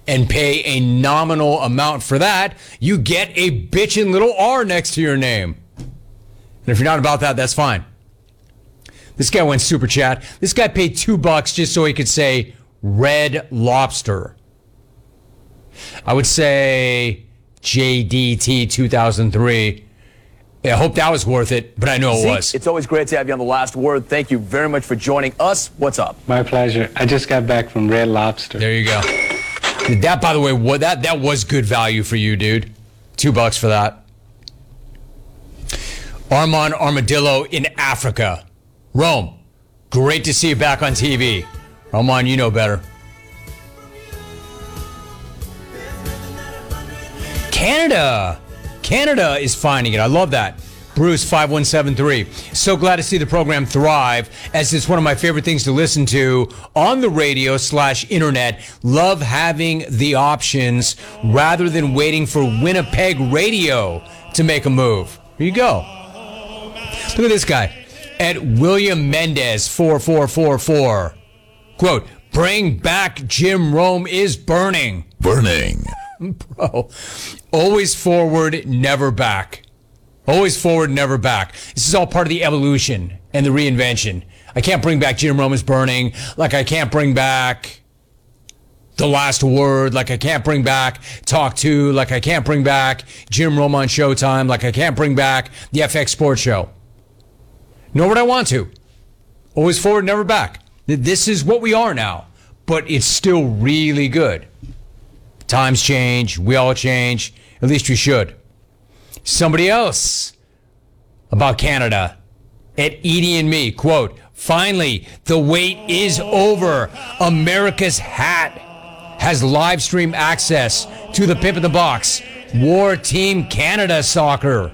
and pay a nominal amount for that, you get a bitchin' little R next to your name. And if you're not about that, that's fine. This guy went super chat. This guy paid $2 just so he could say Red Lobster. I would say JDT 2003. I hope that was worth it, but I know it was. It's always great to have you on The Last Word. Thank you very much for joining us. What's up? My pleasure. I just got back from Red Lobster. There you go. That, by the way, that was good value for you, dude. $2 for that. Armand Armadillo in Africa. Rome, great to see you back on TV. Armand, you know better. Canada is finding it. I love that. Bruce 5173. So glad to see the program thrive, as it's one of my favorite things to listen to on the radio/internet. Love having the options rather than waiting for Winnipeg radio to make a move. Here you go. Look at this guy. At William Mendez 4444. Quote, bring back Jim Rome is burning. Burning. Bro, always forward, never back. Always forward, never back. This is all part of the evolution and the reinvention. I can't bring back Jim Rome is burning, like I can't bring back The Last Word, like I can't bring back Talk 2, like I can't bring back Jim Rome on Showtime, like I can't bring back the FX Sports Show. Nor would I want to. Always forward, never back. This is what we are now, but it's still really good. Times change. We all change. At least we should. Somebody else about Canada at Edie and Me. Quote, finally, the wait is over. America's hat has live stream access to the Pimp in the Box. War Team Canada Soccer.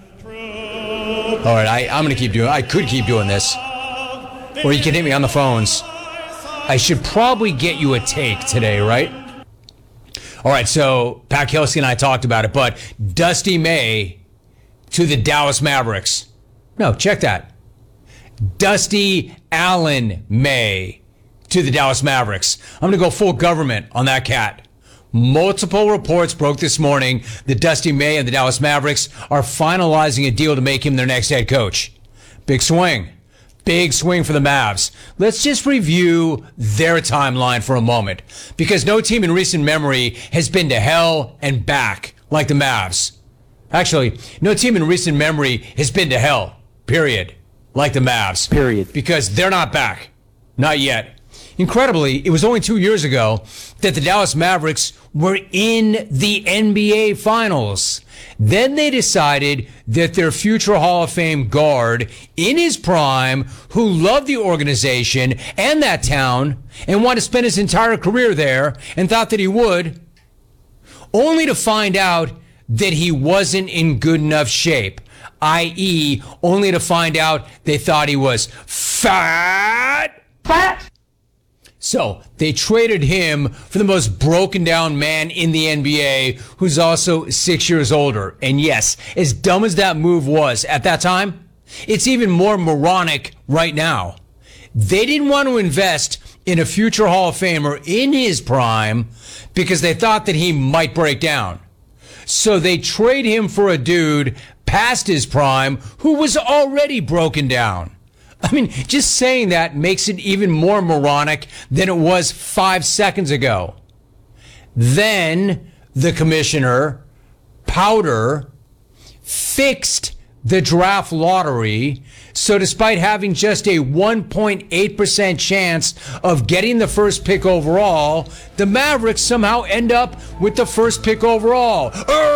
All right, I'm going to keep doing it. I could keep doing this. Or you can hit me on the phones. I should probably get you a take today, right? All right, so Pat Kelsey and I talked about it, but Dusty May to the Dallas Mavericks. No, check that. Dusty Allen May to the Dallas Mavericks. I'm going to go full government on that cat. Multiple reports broke this morning that Dusty May and the Dallas Mavericks are finalizing a deal to make him their next head coach. Big swing. Big swing for the Mavs. Let's just review their timeline for a moment, because no team in recent memory has been to hell and back like the Mavs. Actually, no team in recent memory has been to hell, period, like the Mavs. Period. Because they're not back. Not yet. Incredibly, it was only 2 years ago that the Dallas Mavericks were in the NBA Finals. Then they decided that their future Hall of Fame guard in his prime, who loved the organization and that town and wanted to spend his entire career there and thought that he would, only to find out that he wasn't in good enough shape, i.e., only to find out they thought he was fat. So they traded him for the most broken down man in the NBA, who's also 6 years older. And yes, as dumb as that move was at that time, it's even more moronic right now. They didn't want to invest in a future Hall of Famer in his prime because they thought that he might break down. So they trade him for a dude past his prime who was already broken down. I mean, just saying that makes it even more moronic than it was 5 seconds ago. Then the commissioner, Powder, fixed the draft lottery. So despite having just a 1.8% chance of getting the first pick overall, the Mavericks somehow end up with the first pick overall.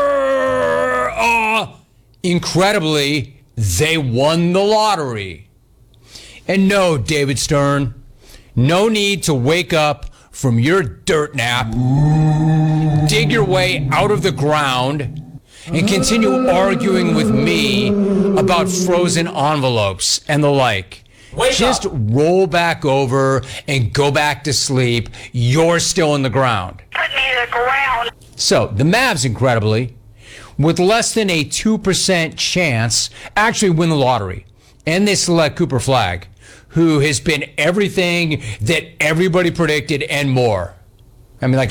Incredibly, they won the lottery. And no, David Stern, no need to wake up from your dirt nap, dig your way out of the ground, and continue arguing with me about frozen envelopes and the like. Just roll back over and go back to sleep. You're still in the ground. Put me in the ground. So the Mavs, incredibly, with less than a 2% chance, actually win the lottery. And they select Cooper Flagg, who has been everything that everybody predicted and more. I mean, like,